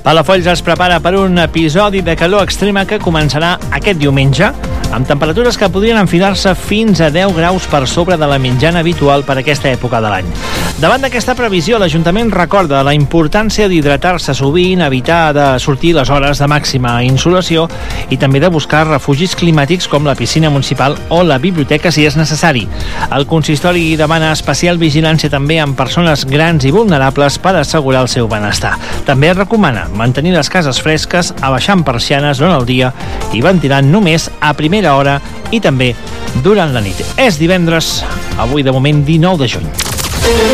Palafolls es prepara per un episodi de calor extrema que començarà aquest diumenge, amb temperatures que podrien enfilar-se fins a 10 graus per sobre de la mitjana habitual per aquesta època de l'any. Davant d'aquesta previsió, l'Ajuntament recorda la importància d'hidratar-se sovint, evitar de sortir les hores de màxima insolació i també de buscar refugis climàtics com la piscina municipal o la biblioteca si és necessari. El consistori demana especial vigilància també amb persones grans i vulnerables per assegurar el seu benestar. També es recomana mantenir les cases fresques, abaixant persianes durant el dia i ventilant només a primera hora i també durant la nit. És divendres, avui de moment 19 de juny.